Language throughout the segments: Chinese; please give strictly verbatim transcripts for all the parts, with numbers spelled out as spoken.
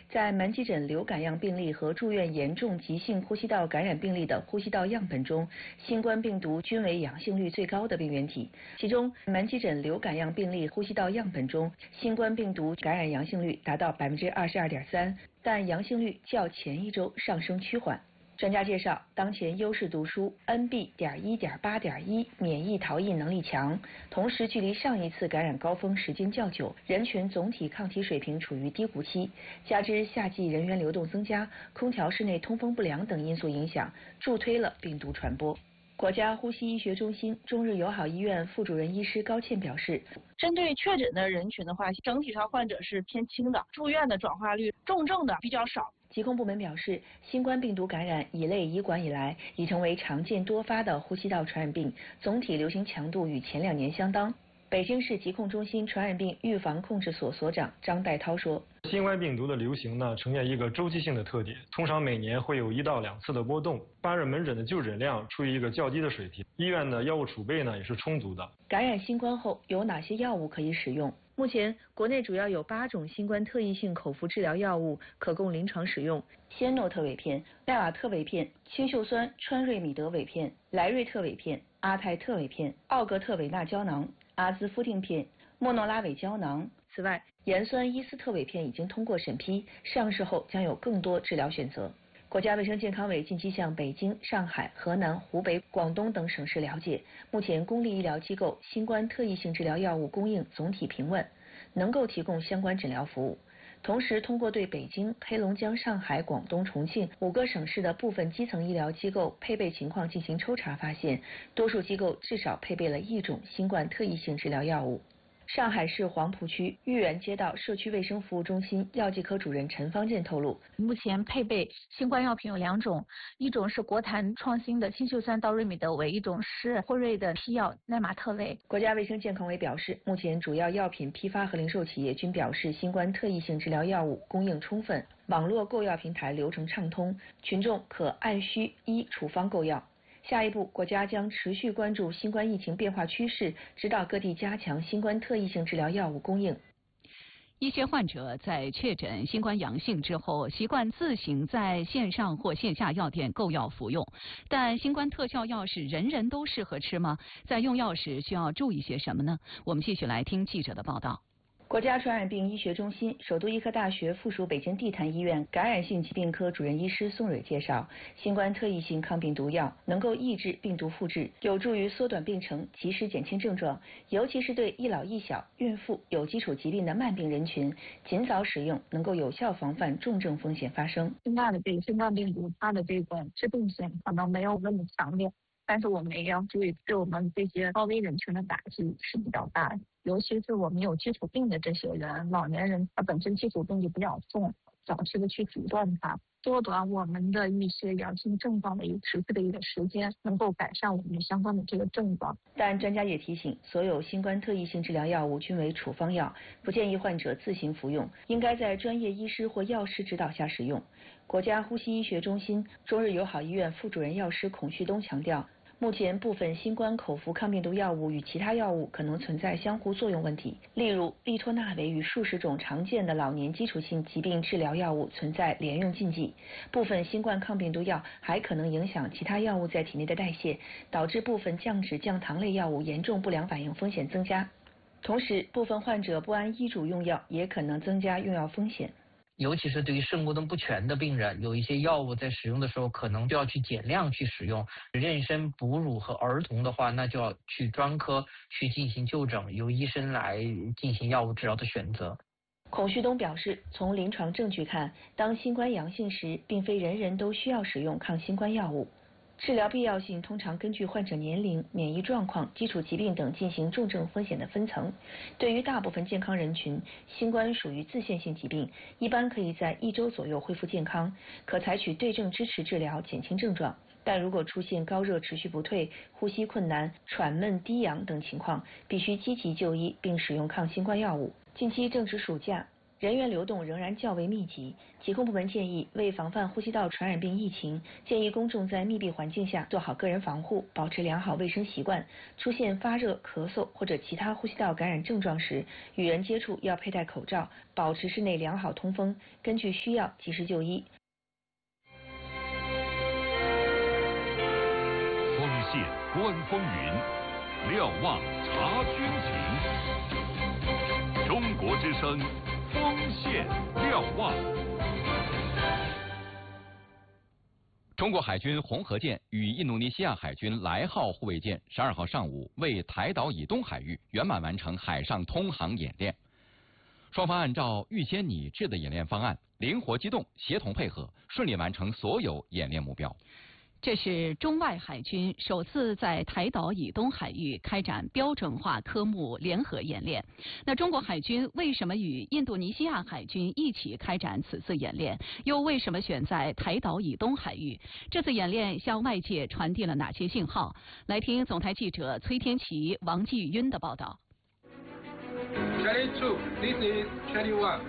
在门急诊流感样病例和住院严重急性呼吸道感染病例的呼吸道样本中，新冠病毒均为阳性率最高的病原体。其中，门急诊流感样病例呼吸道样本中，新冠病毒感染阳性率达到百分之二十二点三，但阳性率较前一周上升趋缓。专家介绍，当前优势读书 N B 点一点八点一免疫逃逸能力强，同时距离上一次感染高峰时间较久，人群总体抗体水平处于低谷期，加之夏季人员流动增加、空调室内通风不良等因素影响，助推了病毒传播。国家呼吸医学中心中日友好医院副主任医师高倩表示， 针对确诊的人群的话，整体上患者是偏轻的，住院的转化率，重症的比较少。 疾控部门表示，新冠病毒感染乙类乙管以来，已成为常见多发的呼吸道传染病，总体流行强度与前两年相当。北京市疾控中心传染病预防控制所所长张代涛说， 新冠病毒的流行呢，呈现一个周期性的特点，通常每年会有一到两次的波动。发热门诊的就诊量处于一个较低的水平，医院的药物储备呢也是充足的。 感染新冠后有哪些药物可以使用？目前，国内主要有八种新冠特异性口服治疗药物可供临床使用：先诺特韦片、代瓦特韦片、氢溴酸川瑞米德韦片、莱瑞特韦片、阿泰特韦片、奥格特韦纳胶囊、阿兹夫定片、莫诺拉韦胶囊。此外，盐酸伊司特韦片已经通过审批，上市后将有更多治疗选择。国家卫生健康委近期向北京、上海、河南、湖北、广东等省市了解，目前公立医疗机构新冠特异性治疗药物供应总体平稳，能够提供相关诊疗服务。同时，通过对北京、黑龙江、上海、广东、重庆五个省市的部分基层医疗机构配备情况进行抽查，发现多数机构至少配备了一种新冠特异性治疗药物。上海市黄浦区豫园街道社区卫生服务中心药剂科主任陈方健透露， 目前配备新冠药品有两种，一种是国坛创新的氢溴酸道瑞米德韦，一种是辉瑞的批药奈玛特韦。 国家卫生健康委表示，目前主要药品批发和零售企业均表示新冠特异性治疗药物供应充分，网络购药平台流程畅通，群众可按需依处方购药。下一步，国家将持续关注新冠疫情变化趋势，指导各地加强新冠特异性治疗药物供应。 一些患者在确诊新冠阳性之后，习惯自行在线上或线下药店购药服用。但新冠特效药是人人都适合吃吗？在用药时需要注意些什么呢？我们继续来听记者的报道。 国家传染病医学中心、首都医科大学附属北京地坛医院感染性疾病科主任医师宋蕊介绍，新冠特异性抗病毒药能够抑制病毒复制，有助于缩短病程，及时减轻症状，尤其是对一老一小、孕妇、有基础疾病的慢病人群，尽早使用能够有效防范重症风险发生。 新冠的这个新冠病毒，它的这个致病性可能没有那么强烈，但是我们也要注意，对我们这些高危人群的打击是比较大的。尤其是我们有基础病的这些人，老年人他本身基础病就比较重，早期的去阻断它，缩短我们的一些阳性症状的一个持续的一个时间，能够改善我们相关的这个症状。 但专家也提醒，所有新冠特异性治疗药物均为处方药，不建议患者自行服用，应该在专业医师或药师指导下使用。国家呼吸医学中心中日友好医院副主任药师孔旭东强调，目前部分新冠口服抗病毒药物与其他药物可能存在相互作用问题，例如利托那韦与数十种常见的老年基础性疾病治疗药物存在联用禁忌，部分新冠抗病毒药还可能影响其他药物在体内的代谢，导致部分降脂降糖类药物严重不良反应风险增加。同时，部分患者不按医嘱用药，也可能增加用药风险。 尤其是对于肾功能不全的病人，有一些药物在使用的时候可能就要去减量去使用。妊娠、哺乳和儿童的话，那就要去专科去进行就诊，由医生来进行药物治疗的选择。 孔旭东表示，从临床证据看，当新冠阳性时，并非人人都需要使用抗新冠药物。治疗必要性通常根据患者年龄、免疫状况、基础疾病等进行重症风险的分层。对于大部分健康人群，新冠属于自限性疾病，一般可以在一周左右恢复健康，可采取对症支持治疗减轻症状。但如果出现高热持续不退、呼吸困难、喘闷、低氧等情况，必须积极就医并使用抗新冠药物。近期正值暑假， 人员流动仍然较为密集。疾控部门建议，为防范呼吸道传染病疫情，建议公众在密闭环境下做好个人防护，保持良好卫生习惯。出现发热、咳嗽或者其他呼吸道感染症状时，与人接触要佩戴口罩，保持室内良好通风，根据需要及时就医。 锋线观风云，瞭望察军情。中国之声，锋线瞭望。 中国海军红河舰与印度尼西亚海军来号护卫舰十二号上午为台岛以东海域圆满完成海上通航演练。双方按照预先拟制的演练方案，灵活机动，协同配合，顺利完成所有演练目标。 这是中外海军首次在台岛以东海域开展标准化科目联合演练。那中国海军为什么与印度尼西亚海军一起开展此次演练？又为什么选在台岛以东海域？这次演练向外界传递了哪些信号？来听总台记者崔天琪、王继晕的报道。 Charlie two, this is Charlie one.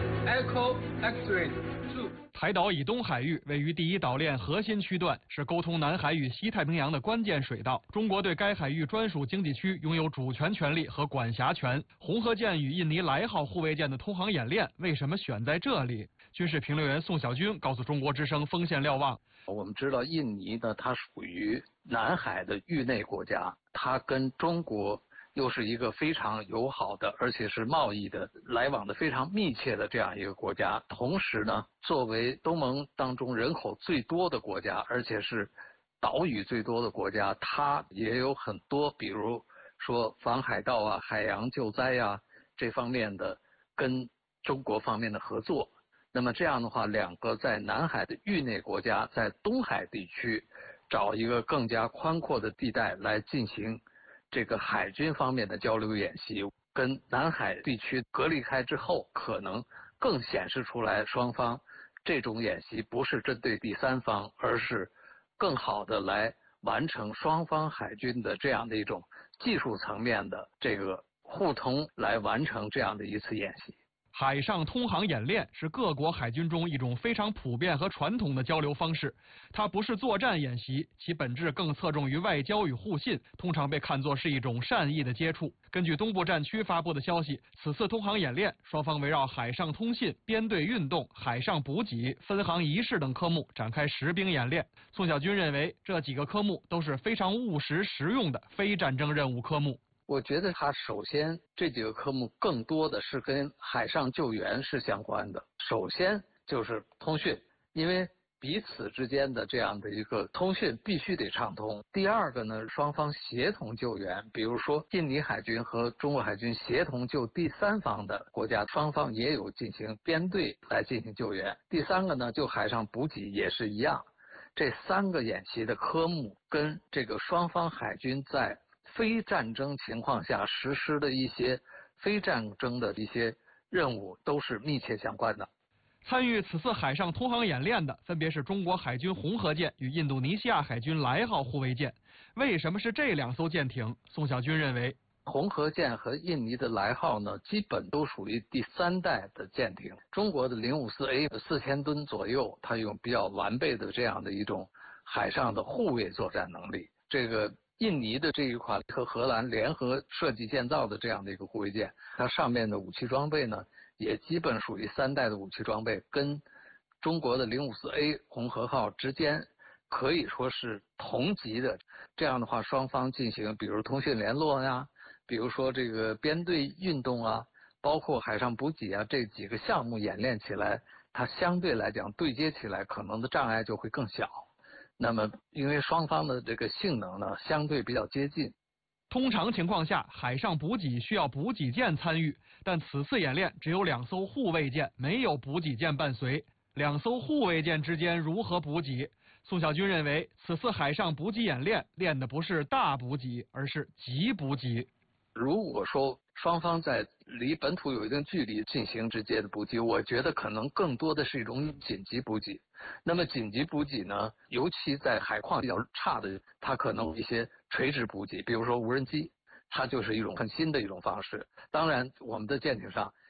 Echo X-ray two. 台岛以东海域位于第一岛链核心区段，是沟通南海与西太平洋的关键水道。中国对该海域专属经济区拥有主权权利和管辖权。红河舰与印尼来号护卫舰的通航演练为什么选在这里？军事评论员宋小军告诉中国之声锋线瞭望。 我们知道印尼呢，它属于南海的域内国家，它跟中国又是一个非常友好的，而且是贸易的来往的非常密切的这样一个国家。同时呢，作为东盟当中人口最多的国家，而且是岛屿最多的国家，它也有很多，比如说防海盗啊、海洋救灾啊这方面的跟中国方面的合作。那么这样的话，两个在南海的域内国家在东海地区找一个更加宽阔的地带来进行这个海军方面的交流演习，跟南海地区隔离开之后，可能更显示出来双方这种演习不是针对第三方，而是更好的来完成双方海军的这样的一种技术层面的这个互通，来完成这样的一次演习。 海上通航演练是各国海军中一种非常普遍和传统的交流方式，它不是作战演习，其本质更侧重于外交与互信，通常被看作是一种善意的接触。根据东部战区发布的消息，此次通航演练，双方围绕海上通信、编队运动、海上补给、分航仪式等科目展开实兵演练。宋小军认为，这几个科目都是非常务实实用的非战争任务科目。 我觉得它首先这几个科目更多的是跟海上救援是相关的。首先就是通讯，因为彼此之间的这样的一个通讯必须得畅通。第二个呢，双方协同救援，比如说印尼海军和中国海军协同救第三方的国家，双方也有进行编队来进行救援。第三个呢，就海上补给也是一样。这三个演习的科目跟这个双方海军在非战争情况下实施的一些非战争的一些任务都是密切相关的。 参与此次海上通航演练的分别是中国海军红河舰与印度尼西亚海军来号护卫舰。为什么是这两艘舰艇？宋小军认为， 红河舰和印尼的来号呢，基本都属于第三代的舰艇。中国的零五四 A 四千吨左右，它有比较完备的这样的一种海上的护卫作战能力。这个印尼的这一款和荷兰联合设计建造的这样的一个护卫舰，它上面的武器装备呢，也基本属于三代的武器装备，跟中国的零五四 A 红河号之间可以说是同级的。这样的话，双方进行比如通讯联络呀，比如说这个编队运动啊，包括海上补给啊，这几个项目演练起来，它相对来讲对接起来可能的障碍就会更小。那么因为双方的这个性能呢相对比较接近， 通常情况下海上补给需要补给舰参与，但此次演练只有两艘护卫舰，没有补给舰伴随。两艘护卫舰之间如何补给？宋小军认为，此次海上补给演练练的不是大补给，而是急补给。 如果说双方在离本土有一定距离进行直接的补给，我觉得可能更多的是一种紧急补给。那么紧急补给呢，尤其在海况比较差的，它可能有一些垂直补给，比如说无人机，它就是一种很新的一种方式。当然，我们的舰艇上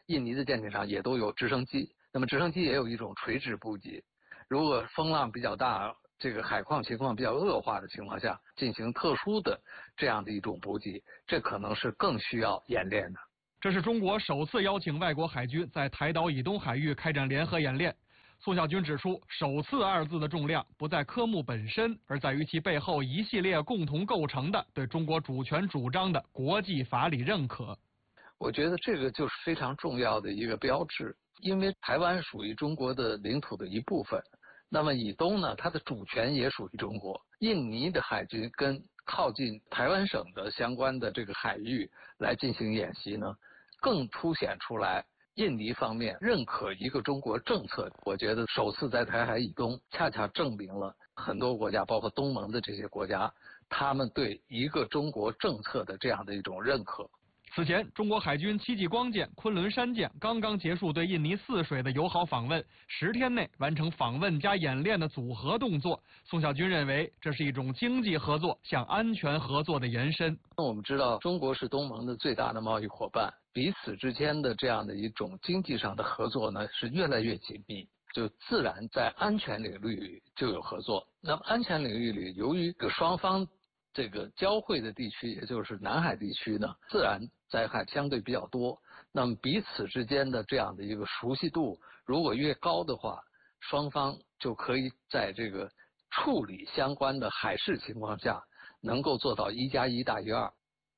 印尼的舰艇上也都有直升机，那么直升机也有一种垂直补给，如果风浪比较大，这个海况情况比较恶化的情况下，进行特殊的这样的一种补给，这可能是更需要演练的。 这是中国首次邀请外国海军在台岛以东海域开展联合演练。宋小军指出，首次二字的重量不在科目本身，而在于其背后一系列共同构成的对中国主权主张的国际法理认可。 我觉得这个就是非常重要的一个标志，因为台湾属于中国的领土的一部分，那么以东呢，它的主权也属于中国。印尼的海军跟靠近台湾省的相关的这个海域来进行演习呢，更凸显出来印尼方面认可一个中国政策。我觉得首次在台海以东，恰恰证明了很多国家，包括东盟的这些国家，他们对一个中国政策的这样的一种认可。 此前，中国海军戚继光舰、昆仑山舰刚刚结束对印尼泗水的友好访问，十天内完成访问加演练的组合动作。宋小军认为，这是一种经济合作向安全合作的延伸。 我们知道，中国是东盟的最大的贸易伙伴，彼此之间的这样的一种经济上的合作呢，是越来越紧密，就自然在安全领域里就有合作。那么安全领域里，由于这双方这个交汇的地区，也就是南海地区呢，自然灾害相对比较多，那么彼此之间的这样的一个熟悉度，如果越高的话，双方就可以在这个处理相关的海事情况下，能够做到一加一大于二。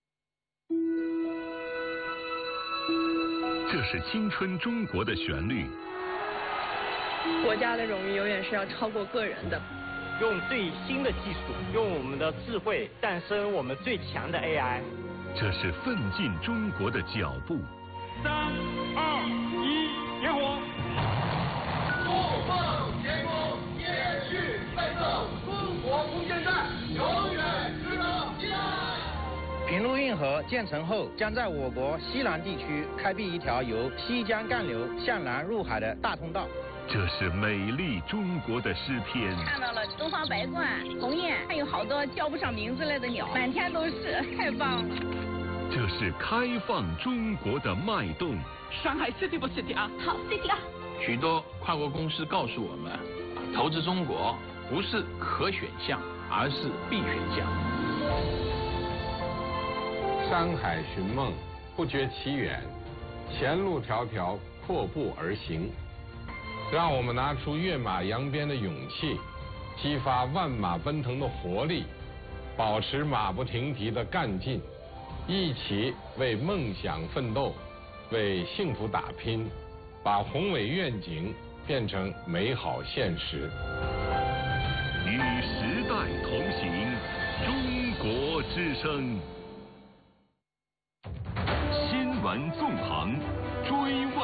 这是青春中国的旋律。 国家的荣誉永远是要超过个人的。 用最新的技术，用我们的智慧诞生我们最强的 A I。 这是奋进中国的脚步。 三二一，点火！ 不梦天空，也去奋斗，中国无限战，永远值得期待。 平陆运河建成后，将在我国西南地区开辟一条由西江干流向南入海的大通道。 这是美丽中国的诗篇。 看到了东方白鹳、鸿雁，还有好多叫不上名字来的鸟，满天都是，太棒了。 这是开放中国的脉动。 上海 City 不 City 啊？ 好 City 啊！ 许多跨国公司告诉我们，投资中国不是可选项，而是必选项。 山海寻梦，不觉其远；前路迢迢，阔步而行。让我们拿出跃马扬鞭的勇气，激发万马奔腾的活力，保持马不停蹄的干劲，一起为梦想奋斗，为幸福打拼，把宏伟愿景变成美好现实。 与时代同行，中国之声。新闻纵横，追问